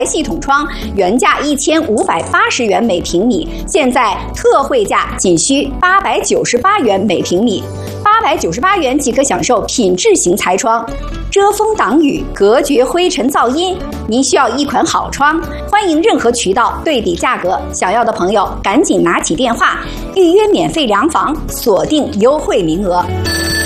系统窗原价1580元每平米，现在特惠价仅需898元每平米，898元即可享受品质型彩窗，遮风挡雨，隔绝灰尘噪音。您需要一款好窗，欢迎任何渠道对比价格，想要的朋友赶紧拿起电话预约免费量房，锁定优惠名额。